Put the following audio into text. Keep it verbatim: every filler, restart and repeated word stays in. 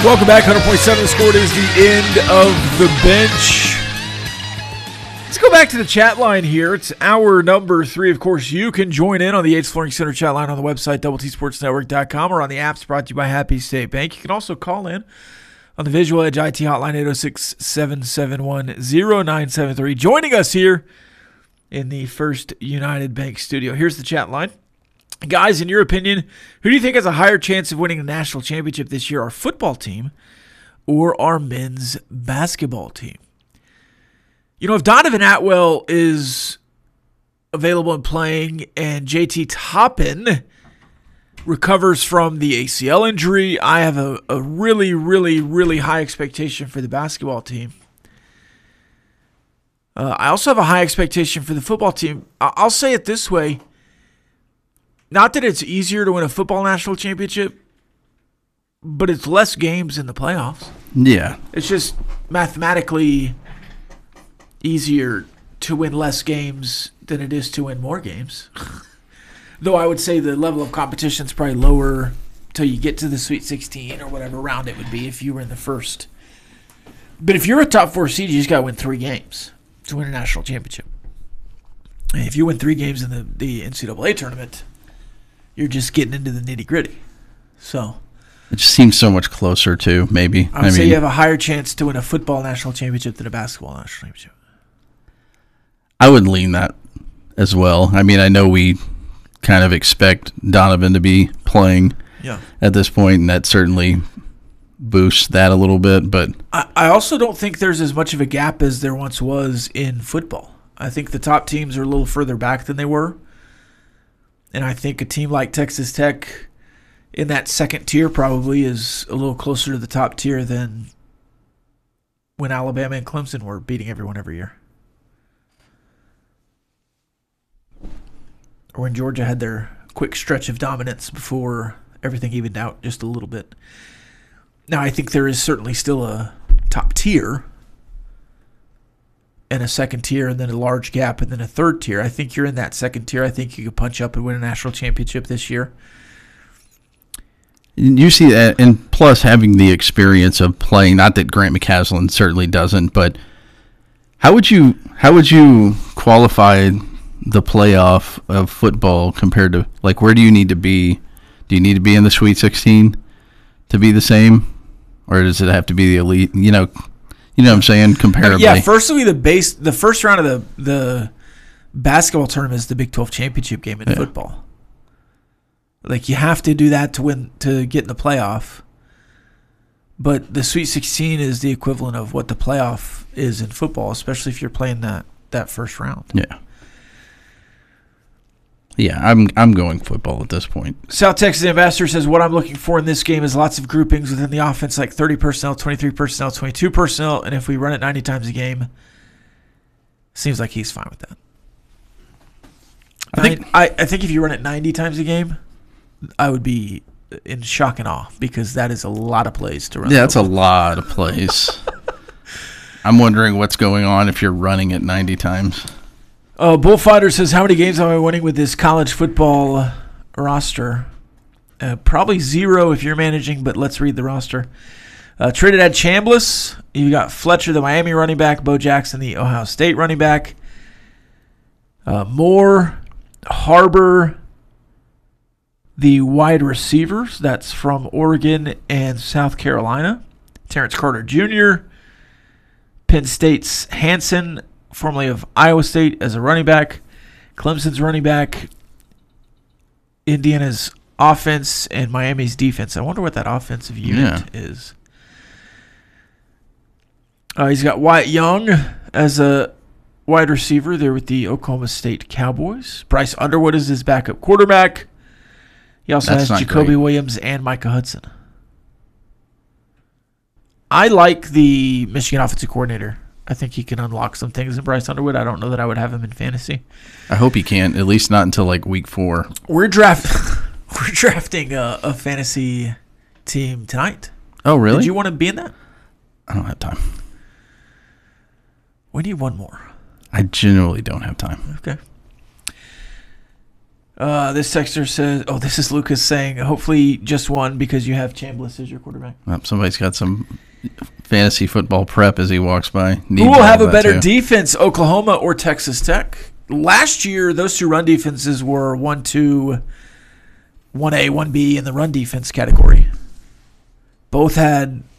Welcome back. one hundred point seven The Score. It is the end of the bench. Let's go back to the chat line here. It's hour number three. Of course, you can join in on the Yates Flooring Center chat line on the website, double T sports network dot com, or on the apps brought to you by Happy State Bank. You can also call in on the Visual Edge I T hotline, eight oh six, seven seven one, oh nine seven three. Joining us here in the First United Bank studio. Here's the chat line. Guys, in your opinion, who do you think has a higher chance of winning a national championship this year, our football team or our men's basketball team? You know, if Donovan Atwell is available and playing and J T Toppin recovers from the A C L injury, I have a, a really, really, really high expectation for the basketball team. Uh, I also have a high expectation for the football team. I'll say it this way. Not that it's easier to win a football national championship, but it's less games in the playoffs. Yeah. It's just mathematically easier to win less games than it is to win more games. Though I would say the level of competition is probably lower till you get to the Sweet sixteen or whatever round it would be if you were in the first. But if you're a top four seed, you just got to win three games to win a national championship. And if you win three games in the, the N C double A tournament, you're just getting into the nitty-gritty. So it just seems so much closer to maybe. I would I say mean, you have a higher chance to win a football national championship than a basketball national championship. I would lean that as well. I mean, I know we kind of expect Donovan to be playing yeah. at this point, and that certainly boosts that a little bit. But I, I also don't think there's as much of a gap as there once was in football. I think the top teams are a little further back than they were. And I think a team like Texas Tech in that second tier probably is a little closer to the top tier than when Alabama and Clemson were beating everyone every year. Or when Georgia had their quick stretch of dominance before everything evened out just a little bit. Now, I think there is certainly still a top tier and a second tier and then a large gap and then a third tier. I think you're in that second tier. I think you could punch up and win a national championship this year. You see that, and plus having the experience of playing, not that Grant McCaslin certainly doesn't, but how would you how would you qualify the playoff of football compared to, like, where do you need to be? Do you need to be in the Sweet sixteen to be the same? Or does it have to be the elite? You know, you know what I'm saying? Comparably. Yeah, firstly, the base, the first round of the, the basketball tournament is the Big twelve championship game in yeah. football. Like, you have to do that to win, to get in the playoff. But the Sweet sixteen is the equivalent of what the playoff is in football, especially if you're playing that, that first round. Yeah. Yeah, I'm I'm going football at this point. South Texas Ambassador says, what I'm looking for in this game is lots of groupings within the offense, like thirty personnel, twenty-three personnel, twenty-two personnel, and if we run it ninety times a game, seems like he's fine with that. I think I, I think if you run it ninety times a game, I would be in shock and awe because that is a lot of plays to run. Yeah, that's a lot of plays. I'm wondering what's going on if you're running it ninety times. Uh, Bullfighter says, how many games am I winning with this college football roster? Uh, probably zero if you're managing, but let's read the roster. Uh, Trinidad Chambliss. You got Fletcher, the Miami running back. Bo Jackson, the Ohio State running back. Uh, Moore, Harbor, the wide receivers. That's from Oregon and South Carolina. Terrence Carter Junior Penn State's Hansen, formerly of Iowa State, as a running back. Clemson's running back. Indiana's offense and Miami's defense. I wonder what that offensive unit yeah. is. Uh, he's got Wyatt Young as a wide receiver there with the Oklahoma State Cowboys. Bryce Underwood is his backup quarterback. He also That's has Jacoby great. Williams and Micah Hudson. I like the Michigan offensive coordinator. I think he can unlock some things in Bryce Underwood. I don't know that I would have him in fantasy. I hope he can, at least not until like week four. We're draft we're drafting a, a fantasy team tonight. Oh, really? Did you want to be in that? I don't have time. We need one more. I genuinely don't have time. Okay. Uh, this texter says, oh, this is Lucas saying, hopefully just one because you have Chambliss as your quarterback. Well, somebody's got some fantasy football prep as he walks by. Need Who will have a better too. defense, Oklahoma or Texas Tech? Last year, those two run defenses were one two, one A, one B in the run defense category. Both had